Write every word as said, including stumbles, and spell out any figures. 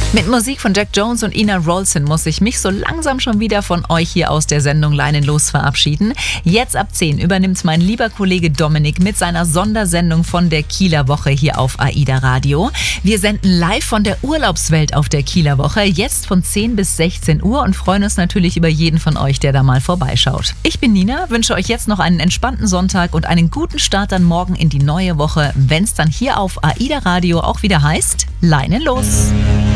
Mit Musik von Jack Jones und Ina Rolson muss ich mich so langsam schon wieder von euch hier aus der Sendung Leinenlos verabschieden. Jetzt ab zehn übernimmt mein lieber Kollege Dominik mit seiner Sondersendung von der Kieler Woche hier auf AIDA Radio. Wir senden live von der Urlaubswelt auf der Kieler Woche, jetzt von zehn bis sechzehn Uhr und freuen uns natürlich über jeden von euch, der da mal vorbeischaut. Ich bin Nina, wünsche euch jetzt noch einen entspannten Sonntag und einen guten Start dann morgen in die neue Woche, wenn es dann hier auf AIDA Radio auch wieder heißt Leinenlos.